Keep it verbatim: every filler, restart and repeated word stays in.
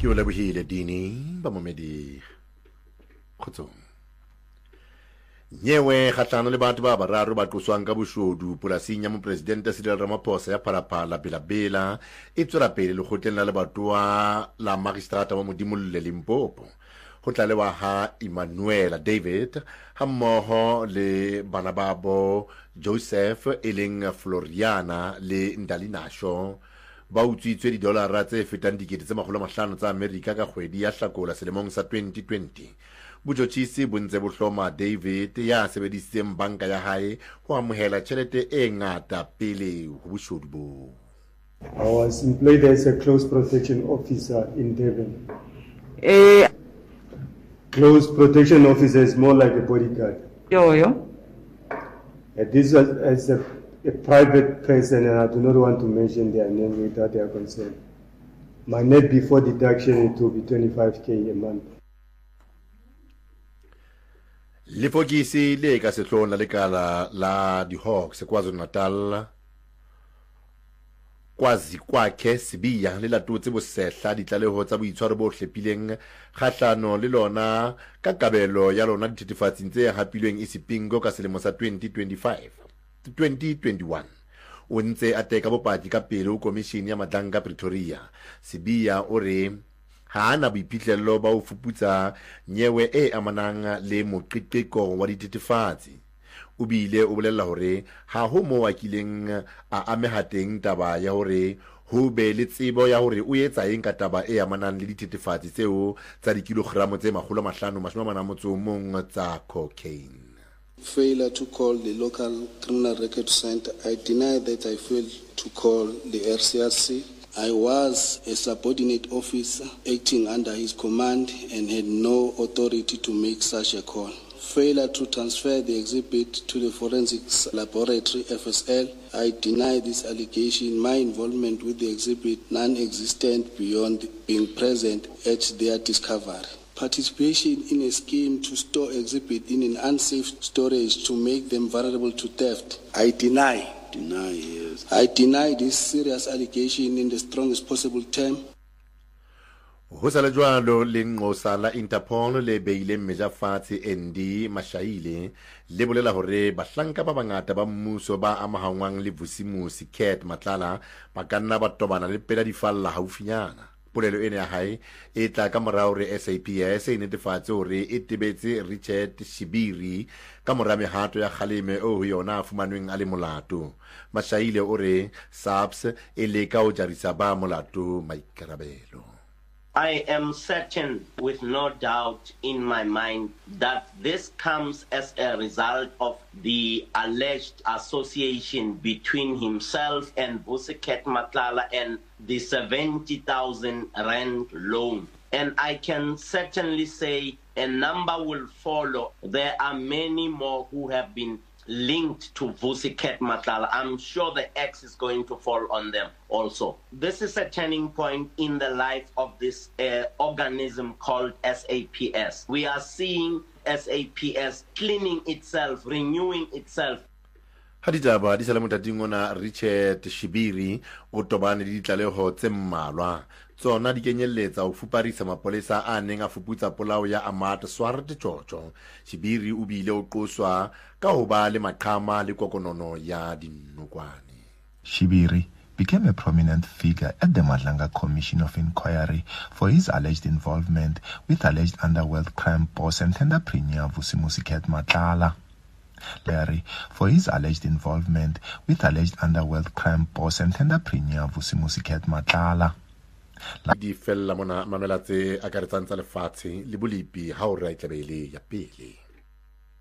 Ke o lebohile dini ba momedi kgotsong. Nyewe kgatlano le batho ba bararo ba tloswang ka boshodu polasing ya mopresidente Cyril Ramaphosa ya Phalaphala Bela-Bela e tswela pele lekgotleng la lebatowa la magistrata wa Modimolle Limpopo. Ho tla lewa ha Emmanuel David ha mmoho le bana babo Joseph eleng Floriana le Ndalinasho ba utswitswe di dolara tse fetang dikete tse makgolo a mahlano tsa Amerika ka kgwedi ya Hlakola selemong sa twenty twenty. Bojotjhisi bo ntse bo hloma David ya sebedisitseng banka ya hae ho amohela tjhelete e ngata pele ho boshodu bo. I was employed as a close protection officer in Devon. Eh, Close protection officer is more like a bodyguard. yo yo. Uh, this was as a, a private person, and I do not want to mention their name without their consent. My net before deduction, it will be twenty-five K a month. Lefokisi le ka sehlong la lekala la di-Hawks KwaZulu-Natal Kwazi kwakhe Sibiya le latotse bosehla ditlaleho tsa boitshwaro bo hlepileng kgahlano le lona ka kabelo ya lona dithethefatsing tse hapilweng isipingo ka selemo sa twenty twenty-five twenty twenty-one. O ntse a teka bopaki ka pele ho komishini ya Madanga Pretoria. Sibiya o re ha ana boiphihlello ba ho fuputsa nyewe e amanang le moqeqeko wa dithethefatsi. O bile o bolella hore ha ho mo wakileng a ameha teng taba ya hore ho be le tsebo ya hore o etsa eng ka taba e amanang le dithethefatsi tseo tsa dikilogramo tse makgolo a mahlano mashome a mane a motso o mong tsa cocaine. Failure to call the local criminal record center. I deny that I failed to call the R C R C. I was a subordinate officer acting under his command and had no authority to make such a call. Failure to transfer the exhibit to the forensics laboratory F S L. I deny this allegation. My involvement with the exhibit non-existent beyond being present at their discovery. Participation in a scheme to store exhibit in an unsafe storage to make them vulnerable to theft. I deny. Deny, yes. I deny this serious allegation in the strongest possible term. Ho sa le jwalo le ngosa la Interpol le beile meja fatshe Endi Mashaile le bolela hore bahlanka ba bangata ba mmuso ba amahangwang le Vusimusi Cat Matlala ba kanna ba tobana le pela di falla haufinyana. Polelo ene ya hae e tla ka morao re S A P S e netefatse hore e tebetse Richard Shibiri ka mora mehato ya kgaleme o ho yona a fumanweng a le molato. Mashaile o re SAPS e leka ho jarisa ba molato maikarabelo. I am certain with no doubt in my mind that this comes as a result of the alleged association between himself and Vusimusi Matlala and the seventy thousand rand loan. And I can certainly say a number will follow. There are many more who have been linked to Vusimusi Matlala. I'm sure the X is going to fall on them also. This is a turning point in the life of this uh, organism called S A P S. We are seeing S A P S cleaning itself, renewing itself. Haditaba di sala motating ona Richard Shibiri o tobane di ditlaleho tse mmalwa tsona di kenyelletsa ho fuparisa mapolesa a neng a fuputsa polao ya Amat Swart Tjotjo. Shibiri o bile o qoswa ka ho ba le maqhama le kokonono ya dinokwane. Shibiri became a prominent figure at the Madlanga Commission of Inquiry for his alleged involvement with alleged underworld crime boss and entrepreneur Vusimusi Matlala. Larry for his alleged involvement with alleged underworld crime boss and entrepreneur Vusimusi Matlala. Di fella mona mamelatse akaretsantsa lefatshe le bolipi ha o re a itlabele ya pele.